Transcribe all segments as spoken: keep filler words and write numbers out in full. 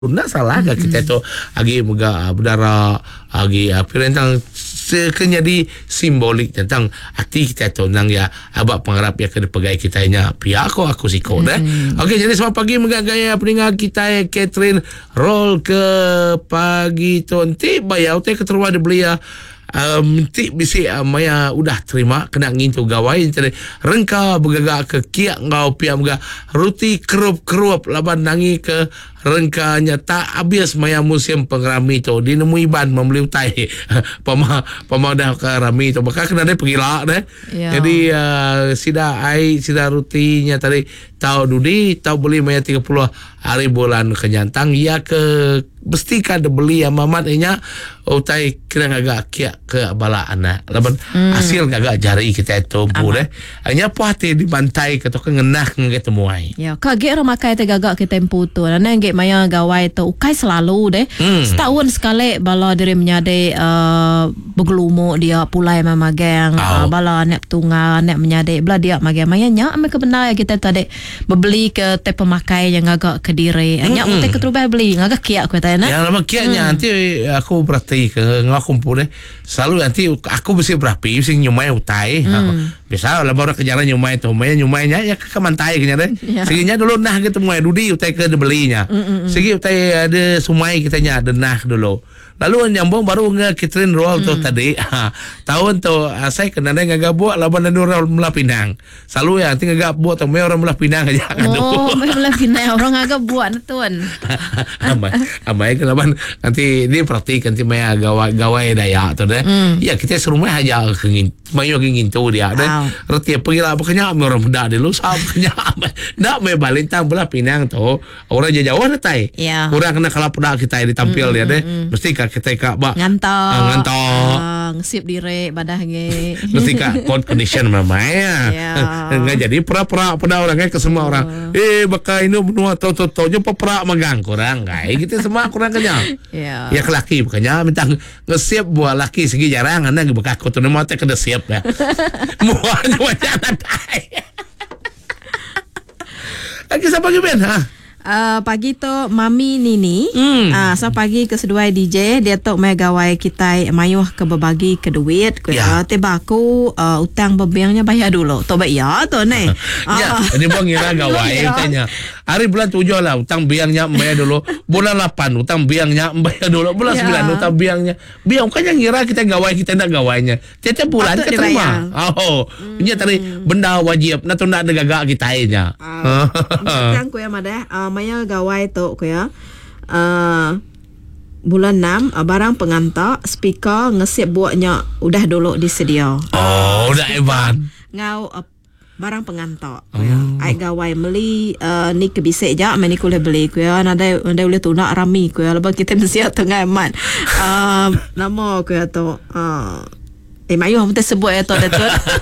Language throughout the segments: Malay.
Nak salah ke kita tu agi mega berdarah agi apa tentang sekenyadi simbolik tentang hati kita tu nang ya abak pengharap ya ke pegai kita nya pihak aku aku siko dah. Okey, jadi selamat pagi mega gaya pendengar kita Catherine roll ke pagi tu nanti bayau teh keterwa de belia Um, ti bisi uh, maya udah terima kena ngintu gawai jadi rengka bergagak ke kiak ngau pia mga ruti kerup-kerup laban nangi ke rengkanya tak habis maya musim pengrami tu dinemui ban membeli utai pama pama dah ke rami tu maka kena dia pergi lah deh ya. Jadi uh, sida ai sida rutinya tadi tahu dudi tahu beli maya tiga puluh hari bulan kenyantang ya ke mesti kan beli yang mamatnya utai kena agak kiak ke bala anak laban hmm. hasil agak jari kita itu boleh hanya puati di bantai ketok ngenah ketemu ai ya kage orang makai te gagak ke tempo tu nang ge maya gawai tu ukai selalu deh hmm. setahun sekali bala diri menyade uh, bergelumo dia pulai mamagang oh. uh, bala nek tunga nek menyade bala dia magang maya nya ame kebenar kita tadi membeli ke te pemakai yang agak kediri hanya hmm. utai keterubah beli agak kiak ku ta yang lama kiaknya hmm. nanti aku berarti ke ngakumpul deh selalu nanti aku mesti berapi mesti nyumai utai hmm. biasa lah baru kejaran nyumai tu maya nyumainya ya ke kemantai kenya deh ya. Seginya dulu nah gitu mulai dudi utai ke belinya hmm. segi utai ada sumai kitanya ada nah dulu lalu nyambung baru nge Catherine roll tu hmm. tadi ha, tahun tu saya kena ada ngagak buat laban ada orang Melah Pinang selalu ya nanti ngagak buat tu orang Melah Pinang aja oh Melah Pinang orang ngagak buat tuan amai amai kenapa nanti dia praktik nanti maya gawai gawai daya tu deh hmm. ya kita serumah aja kengin mayo kengin tu dia deh reti pergi lah pokoknya orang muda dulu sab kenya ndak me balintang Melah Pinang tu orang jauh detai yeah. Orang kena kalau pernah kita ditampil hmm, dia deh hmm, mesti kita kak bak ngantok uh, ngantok uh, ngesip diri badah nge mesti kak code condition mamanya yeah. Nggak jadi pura-pura pada orangnya ke semua orang eh bakal ini benua tau-tau-taunya pura megang kurang kayak gitu semua kurang kenyang yeah. Ya ke laki bukannya minta ngesip buat laki segi jarang anda bekas kotor nama teh kena siap ya muanya macam apa lagi siapa lagi Ben ha Uh, pagi tu Mami Nini hmm. uh, so pagi ke sedua D J dia tu mai gawai kita mayuh ke berbagi ke duit ke ya. Tiba aku uh, utang bebiangnya bayar dulu tu bayar tu ni ya ini bang ngira gawai tanya hari bulan tujuh lah utang biangnya bayar dulu bulan lapan utang biangnya bayar dulu bulan ya. sembilan utang biangnya biang kan yang ngira kita gawai kita nak gawainya tiap bulan kita terima oh hmm. Ini tadi benda wajib nak tu nak ada gagak kita nya utang ku ya madah maya gawai tu ku ya uh, bulan enam uh, barang pengantar speaker ngesip buatnya udah dulu disedia oh udah evan ngau uh, barang pengantar ku ya ai gawai meli uh, ni ke bisik ja meni ku beli ku ya nada nada boleh tu nak rami ku ya lepas kita mesti tengah man uh, nama ku ya tu uh, Eh, mayu kita sebut itu ada tu.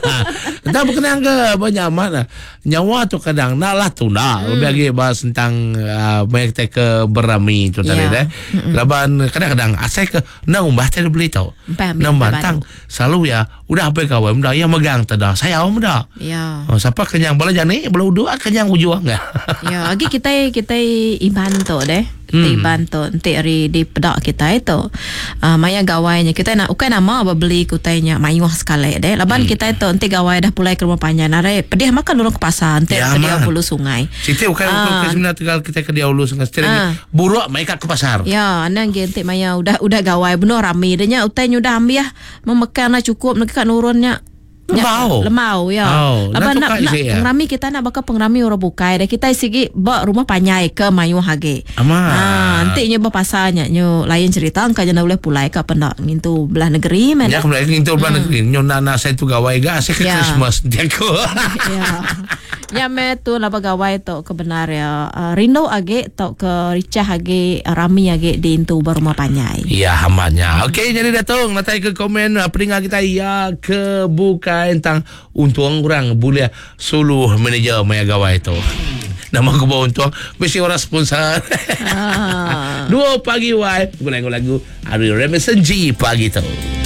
Tak berkenaan ke banyak mana nyawa tu kadang nak lah tu nak hmm. Bagi bahas tentang uh, mereka ke berami tu tadi deh. Laban kadang-kadang asal ke nak umbah tadi beli tau. Nak bantang selalu ya udah apa kawan muda yang megang tada saya awak muda. Ya. Oh, siapa kenyang bola jani bola dua kenyang ujung enggak. Ya, lagi kita kita iban tu deh. Hmm. Iban tu nanti hari di pedak kita itu uh, maya gawainya kita nak ukai nama beli kutainya mayuh sekali deh laban hmm. kita itu nanti gawai dah pulai ke rumah panjang nare pedih makan dulu ke pasar nanti ya, ke dia hulu sungai siti ukai uh, sebenarnya tinggal kita ke dia hulu sungai seterusnya uh, buruk mereka ke pasar ya nang nanti maya udah udah gawai benar rami denya utainya udah ambil ya memekan lah cukup nak nurunnya lemau lemau ya oh, apa nak, nak ya? Pengrami kita nak bakal pengrami orang bukai deh kita sigi bawa rumah panjai ke mayu hage ah nanti nyoba pasarnya nyo lain cerita angka jana boleh pulai ke pendak ngintu belah negeri mana ya kembali ngintu belah hmm. negeri nyo nana saya tu gawai ga saya ke ya. Christmas dia ko ya ya me tu laba gawai tu kebenar ya uh, rindu age tu ke ricah age rami age di intu rumah panjai ya hamanya hmm. Okey jadi datang natai ke komen peningat kita ya ke buka tentang untung orang boleh suluh manager maya gawai itu nama aku bawa untung mesti orang sponsor ah. Dua pagi wai lagu-lagu Ari Remesen G pagi tu.